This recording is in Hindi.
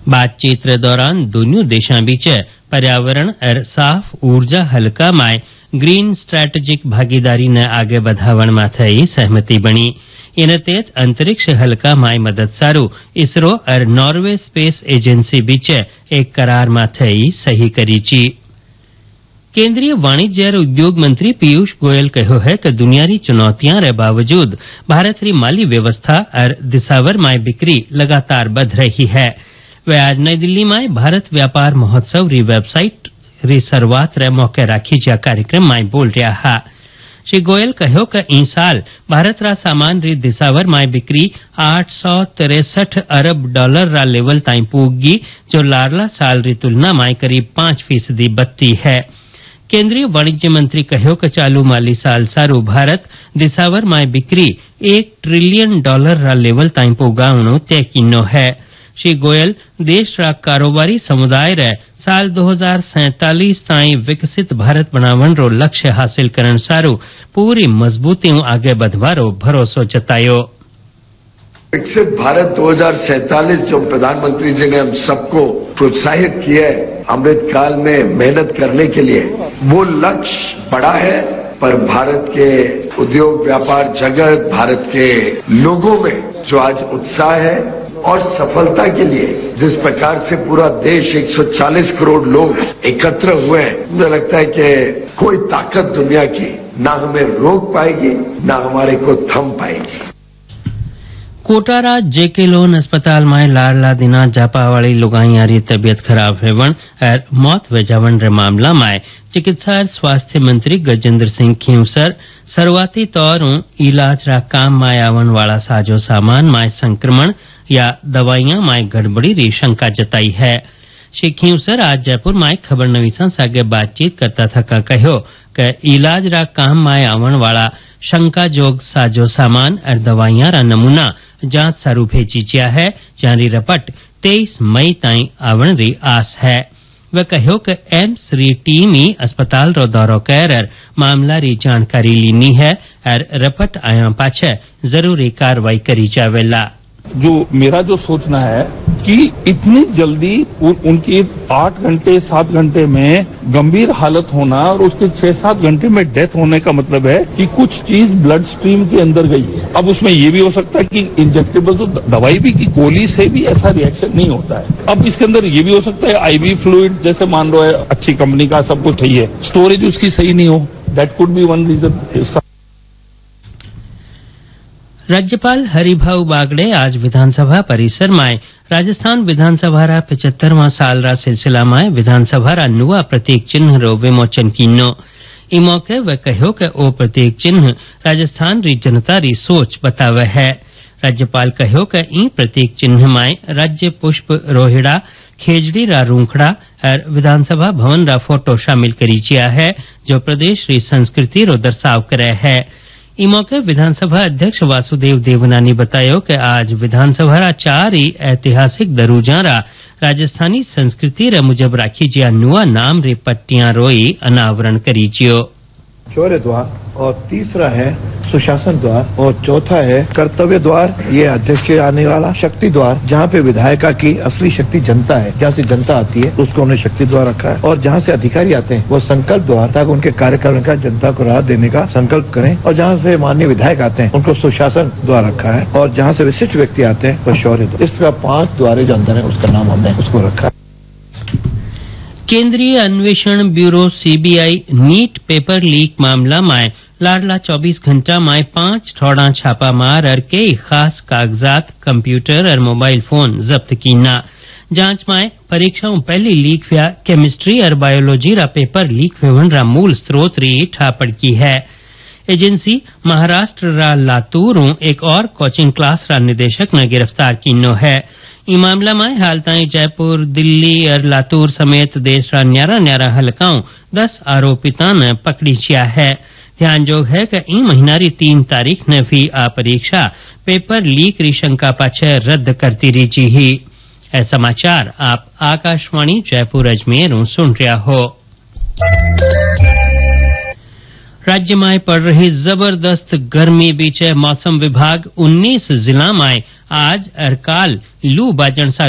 बातचीत दौरान दोनों देशों बीच पर्यावरण और साफ ऊर्जा हल्का माय ग्रीन स्ट्रेटेजिक भागीदारी ने आगे बढ़ावण माथे सहमति बनी। इन तेज अंतरिक्ष हल्का माय मदद सारू इसरो और नॉर्वे स्पेस एजेंसी बीच एक करार माथे सही करी ची। केंद्रीय वाणिज्य और उद्योग मंत्री पीयूष गोयल कहो है कि दुनियारी चुनौतियां रे बावजूद भारत री माली व्यवस्था और दिसावर माय बिक्री लगातार बढ़ रही है। वे आज नई दिल्ली में भारत व्यापार महोत्सव री वेबसाइट री शुरुआत रे मौके राखी जा कार्यक्रम में बोल रहा हा। श्री गोयल कहो कि ई साल भारत रा सामान री दिसावर माय बिक्री 863 अरब डॉलर रा लेवल ताई पूगी, जो लारला साल री तुलना में करीब 5% बढ़ती है। केंद्रीय वाणिज्य मंत्री कहो कि चालू माली साल सारू भारत दिसावर माय बिक्री 1 ट्रिलियन डॉलर रा लेवल ताई पोगावणो तय कीनो है। श्री गोयल देश रा कारोबारी समुदाय रे साल 2047 ताई विकसित भारत बनावण रो लक्ष्य हासिल करण सारू पूरी मजबूती आगे बढ़वारो भरोसो जतायो। विकसित भारत 2047 जो प्रधानमंत्री जी ने हम सबको प्रोत्साहित किया है अमृत काल में मेहनत करने के लिए, वो लक्ष्य बड़ा है, पर भारत के उद्योग व्यापार जगत, भारत के लोगों में जो आज उत्साह है और सफलता के लिए जिस प्रकार से पूरा देश 140 करोड़ लोग एकत्र हुए हैं, मुझे लगता है कि कोई ताकत दुनिया की ना हमें रोक पाएगी ना हमारे को थम पाएगी। कोटारा जेके लोन अस्पताल में लारला दिना जापा वाली लुगाइया री तबियत खराब हेवण और मौत वेजावण रे मामला में चिकित्सा और स्वास्थ्य मंत्री गजेंद्र सिंह खींवसर शुरुआती तौर इलाज रा काम में आवण वाला साजो सामान में संक्रमण या दवाइयां में गड़बड़ी री शंका जताई है। श्री खींवसर आज जयपुर में खबर नवीसा सागे बातचीत करता थका कहो कि इलाज रा काम में आवण वाला शंका जोग साजो सामान और दवाइयां रा नमूना जांच सारू भेजी गया है, जारी रपट 23 मई ताई आवण री आस है। वह कहो कि एम्स री टीम ही अस्पताल रो दौरो कर मामला री जानकारी लीनी है और रपट आया पाछे जरूरी कार्रवाई करी जावेला। जो मेरा जो सोचना है कि इतनी जल्दी उनकी 8 घंटे 7 घंटे में गंभीर हालत होना और उसके 6-7 घंटे में डेथ होने का मतलब है कि कुछ चीज ब्लड स्ट्रीम के अंदर गई है। अब उसमें ये भी हो सकता है कि इंजेक्टेबल तो दवाई भी की गोली से भी ऐसा रिएक्शन नहीं होता है। अब इसके अंदर ये भी हो सकता है आईवी फ्लूइड जैसे मान लो है अच्छी कंपनी का सब कुछ सही है, स्टोरेज उसकी सही नहीं हो, that could be one reason इसका। राज्यपाल हरिभाऊ बागड़े आज विधानसभा परिसर में राजस्थान विधानसभा रा 75वां साल रा सिलसिला में विधानसभा रा नुआ प्रतीक चिन्ह रो विमोचन कीनो। ई मौके वे कहो कि ओ प्रतीक चिन्ह राजस्थान री जनता री सोच बतावे है। राज्यपाल कहो कि ई प्रतीक चिन्ह में राज्य पुष्प रोहिड़ा, खेजड़ी रा रूंखड़ा और विधानसभा भवन रा फोटो शामिल करी जिया है, जो प्रदेश री संस्कृति रो दर्शाव करे है। ई मौके विधानसभा अध्यक्ष वासुदेव देवनानी बतायो कि आज विधानसभा रा 4 ऐतिहासिक दरूजा रा राजस्थानी संस्कृति रे मुजब राखी जिया नुआ नाम रे पट्टियां रोई अनावरण करी जियो। शौर्य द्वार और तीसरा है सुशासन द्वार और चौथा है कर्तव्य द्वार, ये अध्यक्ष के आने वाला शक्ति द्वार, जहाँ पे विधायिका की असली शक्ति जनता है, जहाँ से जनता आती है उसको उन्हें शक्ति द्वार रखा है, और जहाँ से अधिकारी आते हैं वो संकल्प द्वार, ताकि उनके कार्यक्रम का जनता को राहत देने का संकल्प करें, और जहाँ से माननीय विधायक आते हैं उनको सुशासन द्वार रखा है, और जहाँ से विशिष्ट व्यक्ति आते हैं वो शौर्य द्वार। इस तरह 5 द्वारे जो अंदर है उसका नाम हमने उसको रखा है। केंद्रीय अन्वेषण bureau CBI NEET paper leak मामला में लाडला 24 घंटा में 5 ठोड़ा छापा मार और कई खास कागजात, कंप्यूटर और मोबाइल फोन जब्त कीना। जांच में परीक्षाओं पहली लीक हुआ केमिस्ट्री और बायोलॉजी रा पेपर लीक हुवन रा मूल स्रोत री ठापड़ की है। एजेंसी महाराष्ट्र रा लातूर एक और कोचिंग क्लास रा निदेशक ने गिरफ्तार कीनो है। ई मामला में हाल ताई जयपुर, दिल्ली और लातूर समेत देश रा न्यारा हलकाओं 10 आरोपिता ने पकड़ी छिया है। ध्यान जोग है कि ई महीना री 3 तारीख ने भी आ परीक्षा पेपर लीक री शंका पाछे रद्द करती रही ही। ऐ समाचार आप आकाशवाणी जयपुर अजमेर सुन रहा हो। राज्य में पड़ रही जबरदस्त गर्मी बीच मौसम विभाग 19 जिला में आज और काल लू बाजन